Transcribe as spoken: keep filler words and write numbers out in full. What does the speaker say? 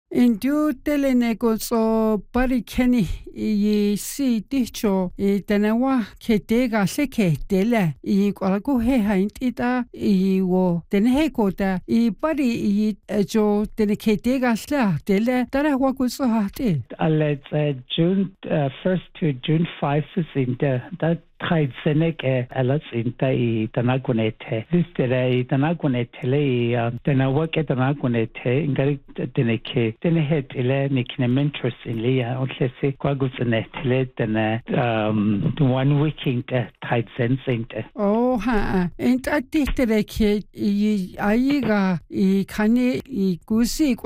Indu teleneko so pari keni i si dicho i tenawa ketega se ketele i kwalaku he haintita i wo tenheko ta i pari i jo tene ketega sla tele tara waku so hate. Let's uh, June uh, first to June fifth in the that Thaid Seneke alas inta I tanagunete. This today tanagunete le tanawake tanagunete ingari teneke tenehet ile nikine mentors in lia onlese kwagusenete le tena um one week in the Thaid Sensinte. Oh ha inta titere ke I aiga I kane I gusi